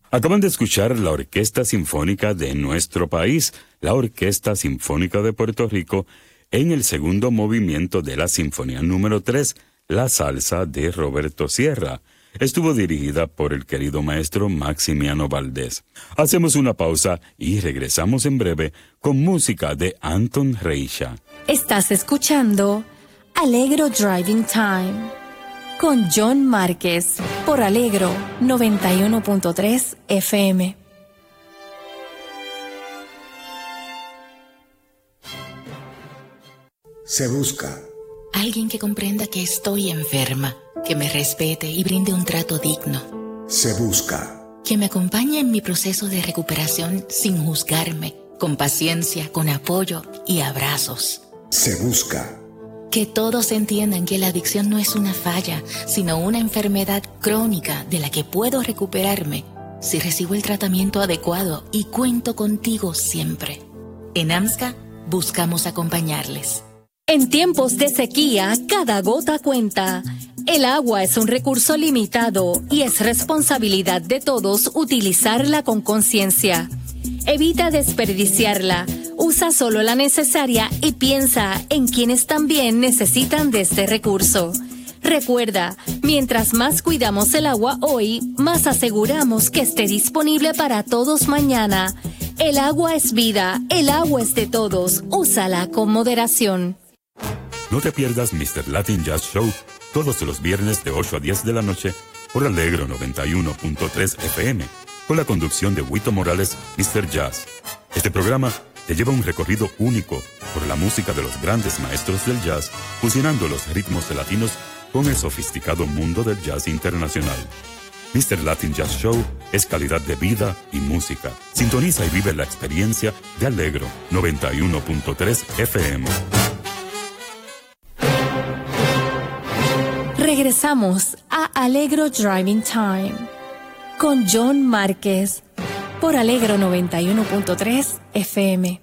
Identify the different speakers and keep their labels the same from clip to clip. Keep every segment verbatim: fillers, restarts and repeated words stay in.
Speaker 1: Acaban de escuchar la Orquesta Sinfónica de nuestro país, la Orquesta Sinfónica de Puerto Rico, en el segundo movimiento de la Sinfonía número tres, La Salsa de Roberto Sierra. Estuvo dirigida por el querido maestro Maximiano Valdés. Hacemos una pausa y regresamos en breve con música de Anton Reicha.
Speaker 2: Estás escuchando Alegro Driving Time con John Márquez por Alegro noventa y uno punto tres F M.
Speaker 3: Se busca
Speaker 4: alguien que comprenda que estoy enferma, que me respete y brinde un trato digno.
Speaker 3: Se busca
Speaker 4: que me acompañe en mi proceso de recuperación sin juzgarme, con paciencia, con apoyo y abrazos.
Speaker 3: Se busca
Speaker 4: que todos entiendan que la adicción no es una falla, sino una enfermedad crónica de la que puedo recuperarme si recibo el tratamiento adecuado y cuento contigo siempre. En AMSCA buscamos acompañarles.
Speaker 2: En tiempos de sequía, cada gota cuenta. El agua es un recurso limitado y es responsabilidad de todos utilizarla con conciencia. Evita desperdiciarla, usa solo la necesaria y piensa en quienes también necesitan de este recurso. Recuerda, mientras más cuidamos el agua hoy, más aseguramos que esté disponible para todos mañana. El agua es vida, el agua es de todos, úsala con moderación.
Speaker 1: No te pierdas mister Latin Jazz Show todos los viernes de ocho a diez de la noche por Alegro noventa y uno punto tres F M, con la conducción de Huito Morales, mister Jazz. Este programa te lleva un recorrido único por la música de los grandes maestros del jazz, fusionando los ritmos latinos con el sofisticado mundo del jazz internacional. mister Latin Jazz Show es calidad de vida y música. Sintoniza y vive la experiencia de Alegro noventa y uno punto tres F M.
Speaker 2: Regresamos a Alegro Driving Time con John Márquez por Alegro noventa y uno punto tres F M.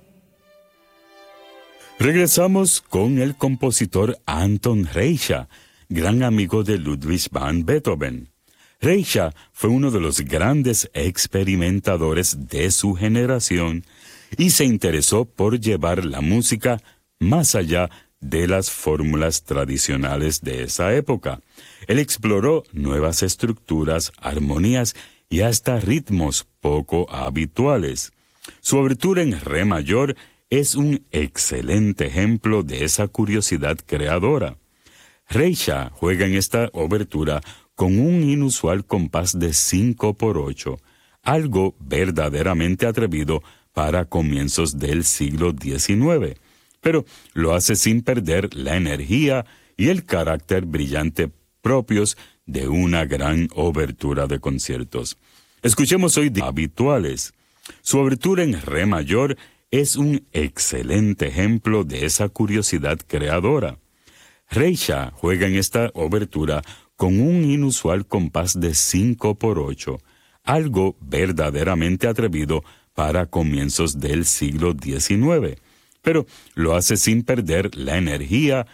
Speaker 1: Regresamos con el compositor Anton Reicha, gran amigo de Ludwig van Beethoven. Reicha fue uno de los grandes experimentadores de su generación y se interesó por llevar la música más allá de las fórmulas tradicionales de esa época. Él exploró nuevas estructuras, armonías y hasta ritmos poco habituales. Su obertura en re mayor es un excelente ejemplo de esa curiosidad creadora. Reicha juega en esta obertura con un inusual compás de cinco por ocho, algo verdaderamente atrevido para comienzos del siglo diecinueve, pero lo hace sin perder la energía y el carácter brillante propios de una gran obertura de conciertos. Escuchemos hoy de habituales. Su obertura en re mayor es un excelente ejemplo de esa curiosidad creadora. Reicha juega en esta obertura con un inusual compás de cinco por ocho, algo verdaderamente atrevido para comienzos del siglo diecinueve, pero lo hace sin perder la energía